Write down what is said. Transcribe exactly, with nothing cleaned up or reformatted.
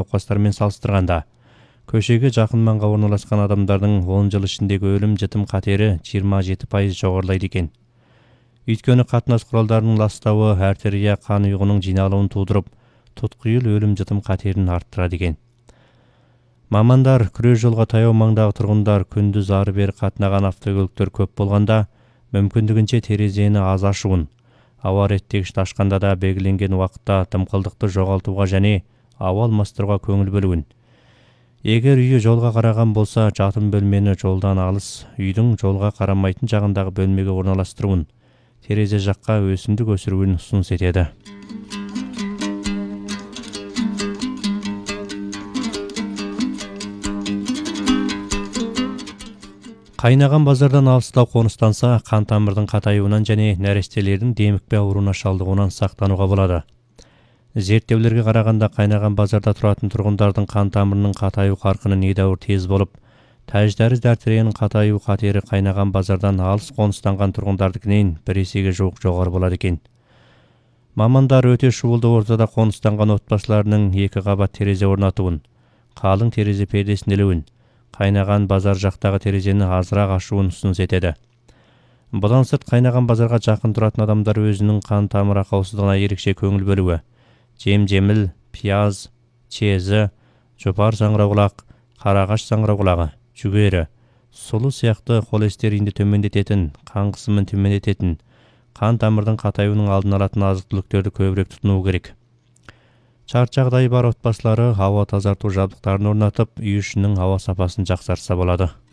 науқастармен салыстырғанда көшеге жақын маңға орналасқан адамдардың он жыл ішіндегі өлім жітім қатері жиырма жеті пайыз жоғарылайды екен. Өйткені қатынас құралдарының ластауы артерия қан ұйғының жиналуын тудырып, тұтқиыл өлім жітім қатерін арттырады екен. Мамандар күре жолға таяу маңдағы тұрғындар күндіз ары-бері қатынаған автокөліктер көп болғанда, мүмкіндігінше терезені аз ашуын, ауа реттегішті ашқанда да белгіленген уақытта дымқылдықты жоғалтуға және ауа алмастыруға көңіл бөлуін. Егер үйі жолға қараған болса, жатын бөлмені жолдан алыс, үйдің жолға қарамайтын жағындағы бөлмеге орналастыруын, терезе жаққа өсімдік өсіруін ұсыныс етеді. Қайнаған базардан алыстау қоныстанса, қан тамырдың қатаюынан және нәрестелердің демікпе ауруына шалдығуынан сақтануға болады. Зерттеулерге қарағанда қайнаған базарда тұратын тұрғындардың қан тамырының қатаю қарқыны недәуір тез болып, тәждәрі артерияның қатаю қатері қайнаған базардан алыс қоныстанған тұрғындардыкінен бір есеге жуық жоғары болады екен. Мамандар өте шуылды ортада қоныстанған отбасыларының екі қабат терезе орнатуын, қалың терезе пердесін ілуін, қайнаған базар жақтағы терезені азырақ ашуын ұсыныс етеді. Бұдан сырт қайнаған базарға жақын тұратын адамдар өзінің қан тамыры ақаусыздығына ерекше көңіл бөлуі, жем-жеміл, пияз, чезі, жопар саңырауқұлақ, қарағаш саңырауқұлағы, жүгері, сұлы сияқты холестеринді төмендететін, қан қысымын төмендететін, қан тамырдың қатаюының алдын алатын азық-түліктерді көбірек тұтыну керек. Шарт жағдайы бар отбасылары ауа тазарту жабдықтарын орнатып, үй ішінің ауа сапасын жақсартса болады.